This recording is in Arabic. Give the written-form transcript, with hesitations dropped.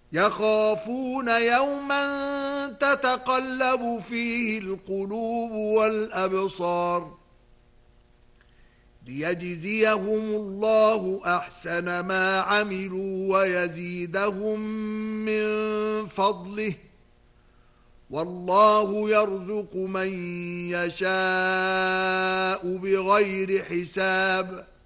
يخافون يوما تتقلب فيه القلوب والأبصار ليجزيهم الله أحسن ما عملوا ويزيدهم من فضله والله يرزق من يشاء بغير حساب